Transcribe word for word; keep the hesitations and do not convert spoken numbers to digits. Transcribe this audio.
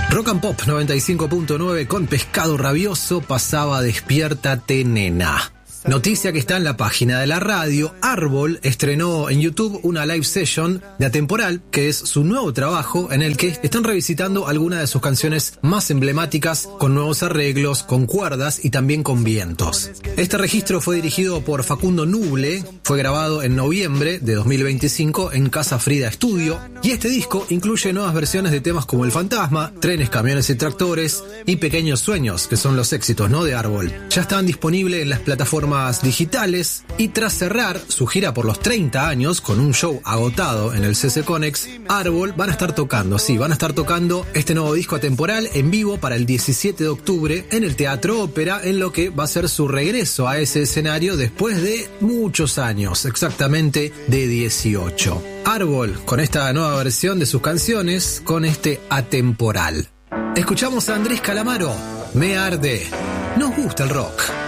Rock and Pop noventa y cinco punto nueve con Pescado Rabioso pasaba Despiértate Nena. Noticia que está en la página de la radio. Árbol estrenó en YouTube una live session de Atemporal, que es su nuevo trabajo en el que están revisitando algunas de sus canciones más emblemáticas con nuevos arreglos, con cuerdas y también con vientos. Este registro fue dirigido por Facundo Nuble, fue grabado en noviembre de dos mil veinticinco en Casa Frida Estudio, y este disco incluye nuevas versiones de temas como El Fantasma, Trenes, Camiones y Tractores y Pequeños Sueños, que son los éxitos, ¿no?, de Árbol. Ya están disponibles en las plataformas digitales, y tras cerrar su gira por los treinta años con un show agotado en el C C Conex, Árbol van a estar tocando, sí, van a estar tocando este nuevo disco Atemporal en vivo para el diecisiete de octubre en el Teatro Ópera, en lo que va a ser su regreso a ese escenario después de muchos años, exactamente de dieciocho. Árbol con esta nueva versión de sus canciones, con este Atemporal. Escuchamos a Andrés Calamaro, Me Arde. Nos gusta el rock.